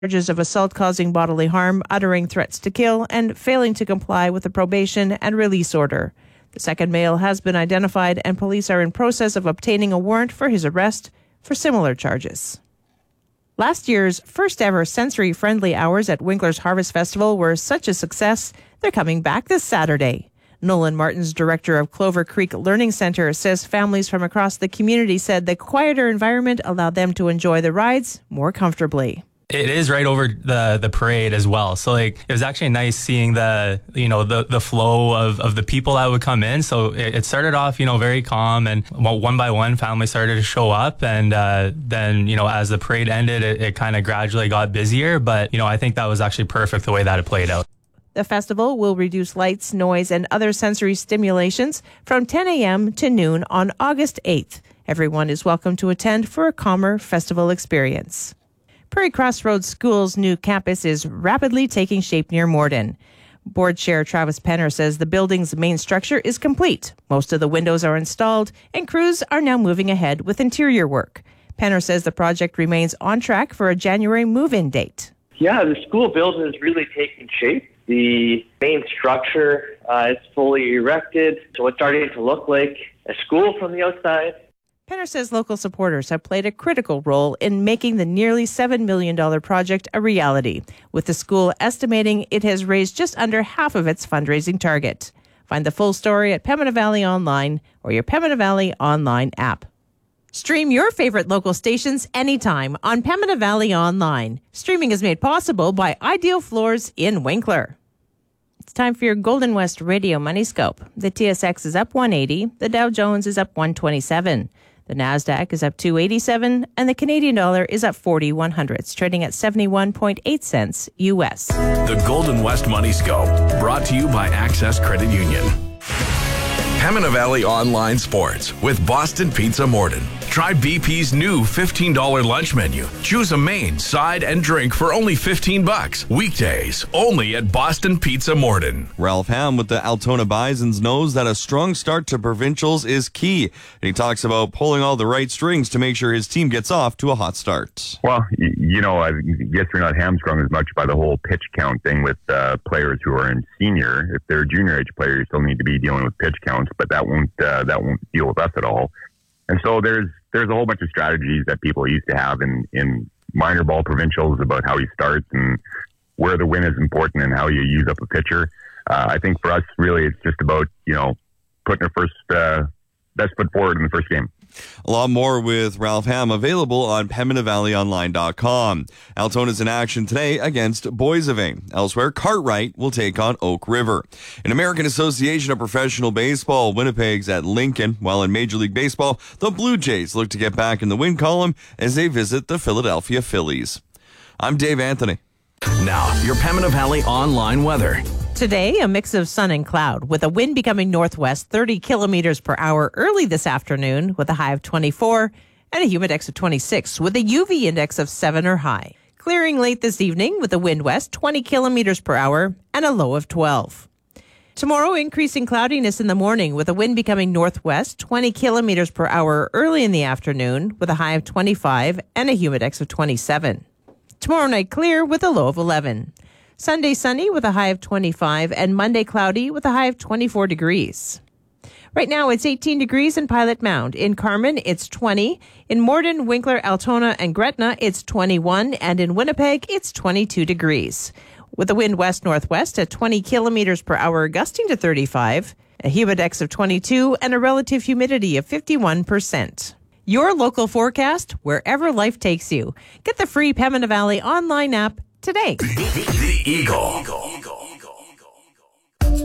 Charges of assault causing bodily harm, uttering threats to kill, and failing to comply with a probation and release order. The second male has been identified, and police are in process of obtaining a warrant for his arrest for similar charges. Last year's first ever sensory-friendly hours at Winkler's Harvest Festival were such a success, they're coming back this Saturday. Nolan Martins, director of Clover Creek Learning Center, says families from across the community said the quieter environment allowed them to enjoy the rides more comfortably. It is right over the parade as well. So it was actually nice seeing the flow of the people that would come in. So it started off, very calm, and one by one families started to show up. And then, as the parade ended, it kind of gradually got busier. But, I think that was actually perfect the way that it played out. The festival will reduce lights, noise, and other sensory stimulations from 10 a.m. to noon on August 8th. Everyone is welcome to attend for a calmer festival experience. Prairie Crossroads School's new campus is rapidly taking shape near Morden. Board Chair Travis Penner says the building's main structure is complete. Most of the windows are installed, and crews are now moving ahead with interior work. Penner says the project remains on track for a January move-in date. Yeah, the school building is really taking shape. The main structure is fully erected, so it's starting to look like a school from the outside. Penner says local supporters have played a critical role in making the nearly $7 million project a reality, with the school estimating it has raised just under half of its fundraising target. Find the full story at Pembina Valley Online or your Pembina Valley Online app. Stream your favorite local stations anytime on Pembina Valley Online. Streaming is made possible by Ideal Floors in Winkler. It's time for your Golden West Radio Money Scope. The TSX is up 180, the Dow Jones is up 127. The Nasdaq is up 287, and the Canadian dollar is up 40 100s, trading at 71.8 cents U.S. The Golden West Money Scope, brought to you by Access Credit Union. Pembina Valley Online Sports with Boston Pizza Morden. Try BP's new $15 lunch menu. Choose a main, side, and drink for only $15. Weekdays, only at Boston Pizza Morden. Ralph Ham with the Altona Bisons knows that a strong start to provincials is key. And he talks about pulling all the right strings to make sure his team gets off to a hot start. Well, I guess you're not hamstrung as much by the whole pitch count thing with players who are in senior. If they're junior age players, you still need to be dealing with pitch counts, but that won't deal with us at all. And so there's a whole bunch of strategies that people used to have in minor ball provincials about how he starts and where the win is important and how you use up a pitcher. I think for us, really, it's just about, putting our best foot forward in the first game. A lot more with Ralph Ham available on PembinaValleyOnline.com. Altona's in action today against Boissevain. Elsewhere, Cartwright will take on Oak River. In American Association of Professional Baseball, Winnipeg's at Lincoln, while in Major League Baseball, the Blue Jays look to get back in the win column as they visit the Philadelphia Phillies. I'm Dave Anthony. Now, your Pembina Valley Online weather. Today, a mix of sun and cloud, with a wind becoming northwest 30 kilometers per hour early this afternoon, with a high of 24 and a humidex of 26, with a UV index of 7 or high. Clearing late this evening with a wind west 20 kilometers per hour and a low of 12. Tomorrow, increasing cloudiness in the morning, with a wind becoming northwest 20 kilometers per hour early in the afternoon, with a high of 25 and a humidex of 27. Tomorrow night, clear with a low of 11. Sunday sunny with a high of 25, and Monday cloudy with a high of 24 degrees. Right now it's 18 degrees in Pilot Mound. In Carman, it's 20. In Morden, Winkler, Altona, and Gretna, it's 21. And in Winnipeg, it's 22 degrees. With a wind west-northwest at 20 kilometers per hour, gusting to 35, a humidex of 22, and a relative humidity of 51%. Your local forecast, wherever life takes you. Get the free Pembina Valley Online app today. The Eagle.